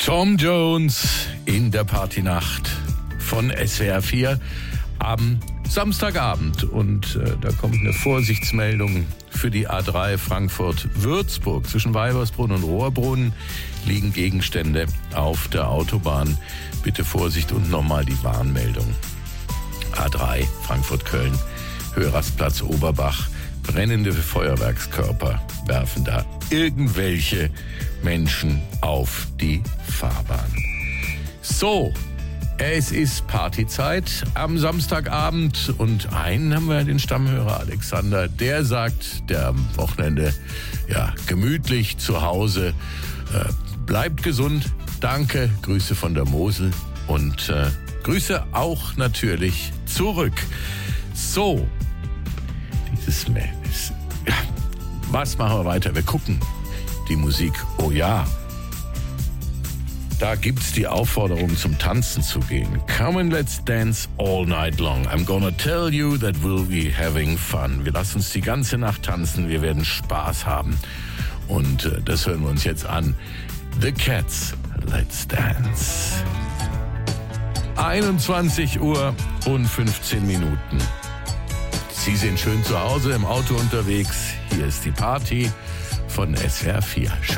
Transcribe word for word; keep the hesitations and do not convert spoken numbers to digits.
Tom Jones in der Partynacht von S W R vier am Samstagabend. Und äh, da kommt eine Vorsichtsmeldung für die A drei Frankfurt-Würzburg. Zwischen Weibersbrunn und Rohrbrunn liegen Gegenstände auf der Autobahn. Bitte Vorsicht und nochmal die Warnmeldung. A drei Frankfurt-Köln, Höhe-Rastplatz Oberbach. Brennende Feuerwerkskörper werfen da irgendwelche Menschen auf die Fahrbahn. So, es ist Partyzeit am Samstagabend und einen haben wir, den Stammhörer Alexander, der sagt, der am Wochenende ja gemütlich zu Hause, äh, bleibt gesund, danke, Grüße von der Mosel und äh, Grüße auch natürlich zurück. So, dieses Mail ist, ja, was machen wir weiter? Wir gucken die Musik. Oh ja, da gibt's die Aufforderung zum Tanzen zu gehen. Come and let's dance all night long. I'm gonna tell you that we'll be having fun. Wir lassen uns die ganze Nacht tanzen. Wir werden Spaß haben. Und äh, das hören wir uns jetzt an. The Cats, Let's Dance. einundzwanzig Uhr und fünfzehn Minuten. Sie sind schön zu Hause im Auto unterwegs. Hier ist die Party von S W R vier.